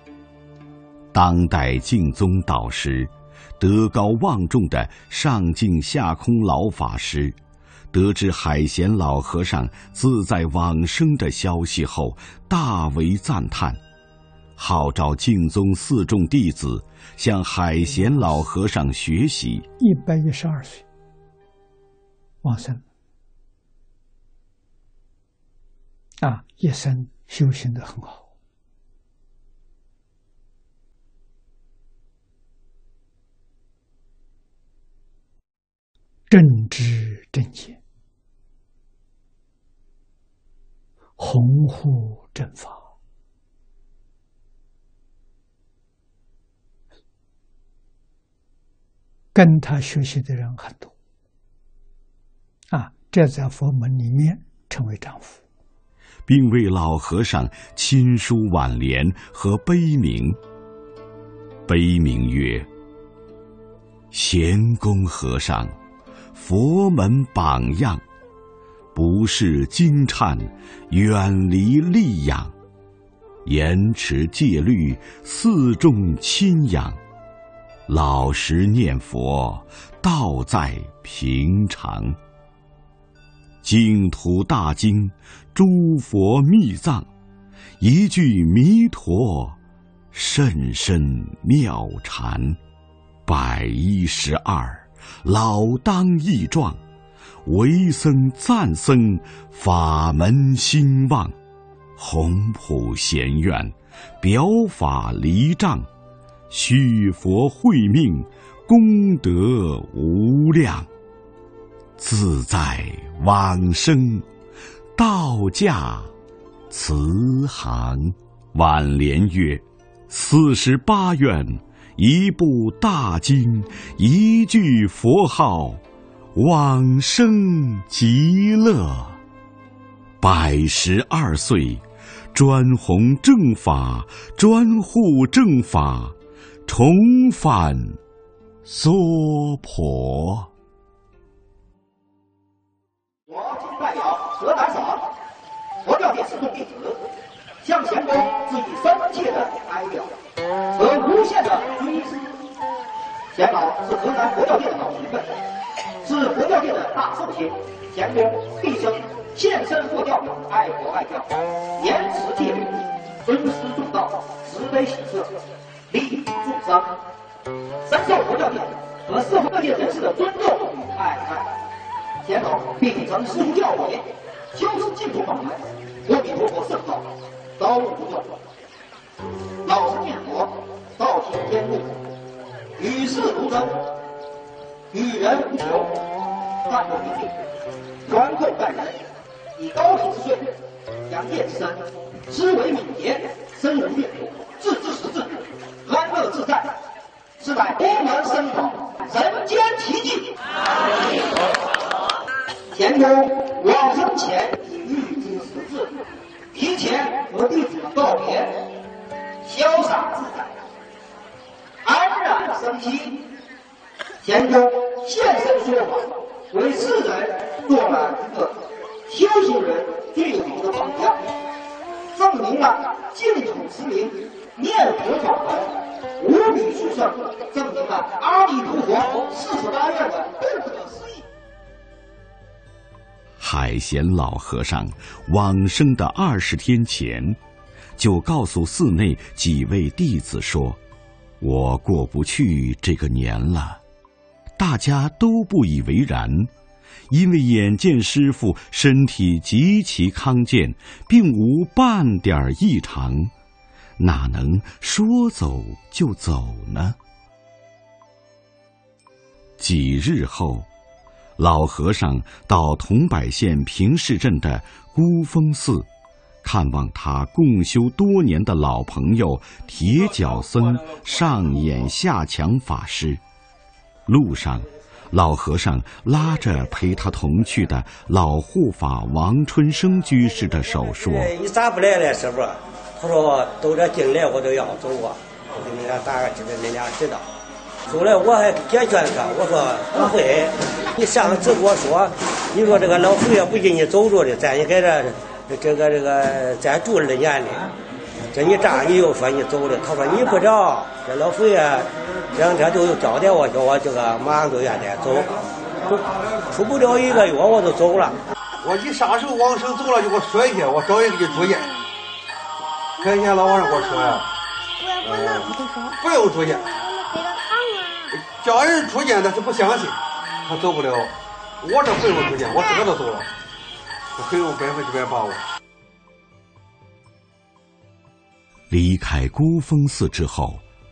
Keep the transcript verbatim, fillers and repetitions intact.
当代净宗导师、德高望重的上净下空老法师，得知海贤老和尚自在往生的消息后，大为赞叹，号召净宗四众弟子向海贤老和尚学习。 一百一十二岁往生啊，一生修行得很好。正知正见，弘护正法，跟他学习的人很多啊，这在佛门里面称为丈夫， 并为老和尚亲书挽联和碑铭。碑铭曰：贤公和尚，佛门榜样，不是金忏，远离戾养，严持戒律，四众亲仰，老实念佛，道在平常。净土大经，诸佛密藏，一句弥陀，甚深妙禅。百一十二，老当益壮，为僧赞僧，法门兴旺。宏普贤愿，表法离障，续佛慧命，功德无量。自在往生，道驾慈航。挽联曰：四十八愿，一部大经，一句佛号，往生极乐。百十二岁，专弘正法，专护正法，重返娑婆。 我今代表河南省佛教界四众弟子，向贤公致以深切的哀悼和无限的追思。贤老是河南佛教界的老前辈，是佛教界的大寿星。贤公毕生献身佛教，爱国爱教，严持戒律，尊师重道，慈悲喜舍，利益众生，深受佛教界和社会各界人士的尊重与爱戴。贤老秉承师徒教诲，修持净土法门，阿弥陀佛圣道，刀不断，老实念佛，道听天路，与世如真，与人无求，淡泊名利，宽厚待人，以高品之税，扬业之身，思维敏捷，深入阅读，自知识智，安乐自在，是乃佛门僧道人间奇迹。贤公往生前已预知时至，提前和弟子们告别，潇洒自在，安然生息。贤公现身说法，为世人做了一个修行人最有名的榜样，证明了净土之名，念佛法门无比殊胜，证明了阿弥陀佛四十八愿的不可思议。 海贤老和尚往生的二十天前，就告诉寺内几位弟子说：“我过不去这个年了。”大家都不以为然，因为眼见师父身体极其康健，并无半点异常，哪能说走就走呢？几日后，老和尚到桐柏县平市镇的孤峰寺，看望他共修多年的老朋友铁脚僧上演下强法师。路上，老和尚拉着陪他同去的老护法王春生居士的手说：“ 你咋不来了，师傅？”他说：“都这进来我都要走啊，我给你俩打个知道，你俩知道。”后来我还解劝他，我说不会，你上次跟我说，你说这个老佛爷不给你走着的，咱也在这这个这个咱住二年的， 这你这样你又说你走了，他说你不着，这老佛爷这两天就又交代我，叫我这个马上就愿得走，出不了一个月我就走了。 我你啥时候往生走了就给我说一下，我找人给你住院。可人家老和尚给我说呀，呃，不用住院，叫人住院他是不相信，他走不了。我这不用住院，我自个都走了，我很有百分之百把握。 离开孤峰寺之后，